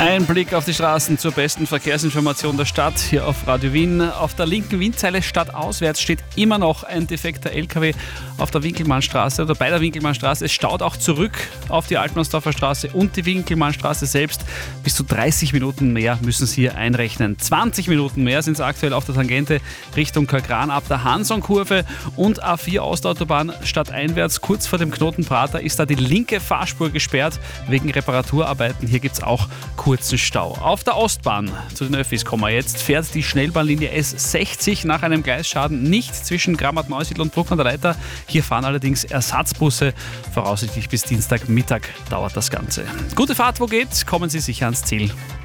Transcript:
Ein Blick auf die Straßen zur besten Verkehrsinformation der Stadt hier auf Radio Wien. Auf der linken Windseile stadtauswärts steht immer noch ein defekter LKW auf der Winkelmannstraße oder bei der Winkelmannstraße. Es staut auch zurück auf die Altmannsdorfer Straße und die Winkelmannstraße selbst. Bis zu 30 Minuten mehr müssen Sie hier einrechnen. 20 Minuten mehr sind es aktuell auf der Tangente Richtung Kalkran ab der Hanson-Kurve und A4 Osterautobahn stadteinwärts. Kurz vor dem Knoten Prater ist da die linke Fahrspur gesperrt wegen Reparaturarbeiten. Hier gibt es auch kurzen Stau. Auf der Ostbahn, zu den Öffis kommen wir jetzt, fährt die Schnellbahnlinie S60 nach einem Gleisschaden nicht zwischen Grammat-Neusiedl und Bruck an der Leitha. Hier fahren allerdings Ersatzbusse. Voraussichtlich bis Dienstagmittag dauert das Ganze. Gute Fahrt, wo geht's? Kommen Sie sicher ans Ziel.